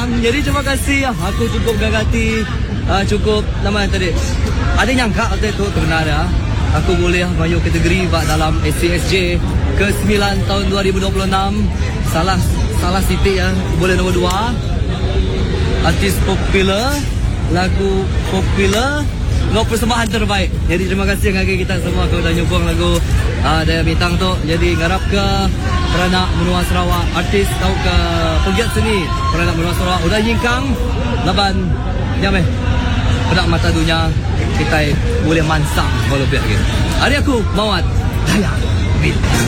menang. Jadi terima kasih. Aku cukup gagati, cukup nama tadi. Ada nyangka waktu itu sebenarnya aku boleh masuk kategori dalam SCSJ ke-9 tahun 2026. Salah titik ya. Boleh nombor 2. Artis popular, lagu popular, persembahan terbaik. Jadi terima kasih kepada kita semua kau dah nyokong lagu Daya Bintang tu. Jadi ngarap ke Peranak Menua Sarawak, artis tau ke pegiat seni Peranak Menua Sarawak udah nyingkang laban jam pedak mata dunia kita boleh mansang kalau lebih lagi. Hari aku Mawat Daya Bintang.